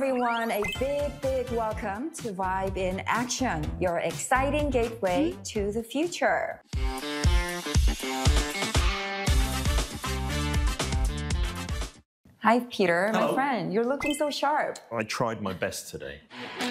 everyone, a big welcome to Vibe in Action, your exciting gateway to the future. Hi, Peter, my friend. You're looking so sharp. I tried my best today.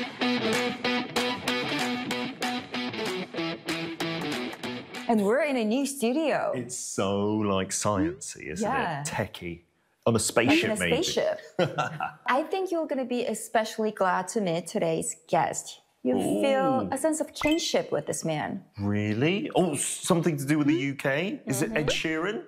And we're in a new studio. It's so like sciencey, isn't Yeah. it? Techie. On a spaceship, Like in a maybe. spaceship. I think you're going to be especially glad to meet today's guest. You feel a sense of kinship with this man. Really? Oh, something to do with the UK? Is it Ed Sheeran?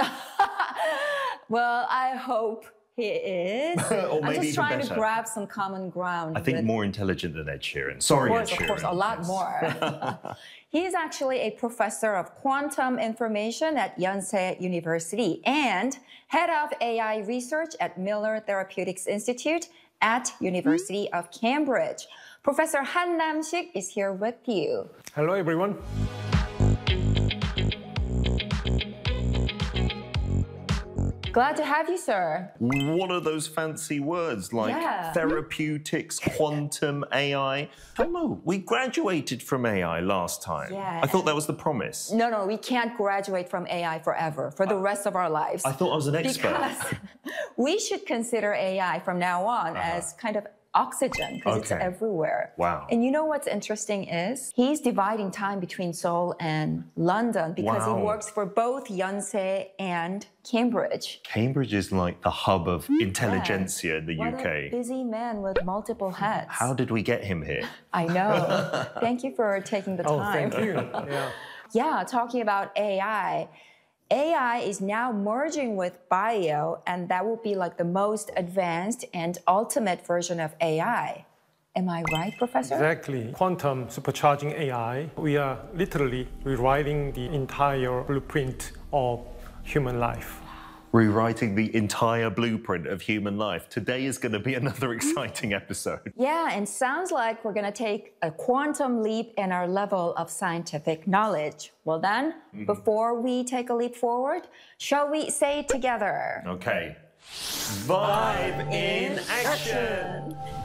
Well, I hope he is. Or I'm maybe just even trying to better. grab some common ground. I think with, more intelligent than Ed Sheeran. Sorry, Ed Sheeran. Of course, a lot Yes. more. He is actually a professor of quantum information at Yonsei University and head of AI research at Miller Therapeutics Institute at University of Cambridge. Professor Han Nam-sik is here with you. Hello, everyone. Glad to have you, sir. What are those fancy words like therapeutics, quantum, AI? I don't know. We graduated from AI last time. Yeah. I thought that was the promise. No, we can't graduate from AI forever, for the rest of our lives. I thought I was an expert. Because we should consider AI from now on as kind of oxygen, because it's Okay. everywhere. Wow. And you know what's interesting is he's dividing time between Seoul and London because Wow. he works for both Yonsei and Cambridge. Cambridge is like the hub of intelligentsia in the What UK. a busy man with multiple hats. How did we get him here? I know. Thank you for taking the time. Thank you. Yeah. Yeah, talking about AI. AI is now merging with bio, and that will be like the most advanced and ultimate version of AI. Am I right, Professor? Exactly. Quantum supercharging AI, we are literally rewriting the entire blueprint of human life. Rewriting the entire blueprint of human life. Today is going to be another exciting episode. Yeah, and sounds like we're going to take a quantum leap in our level of scientific knowledge. Well then, before we take a leap forward, shall we say together? Okay. Vibe in action.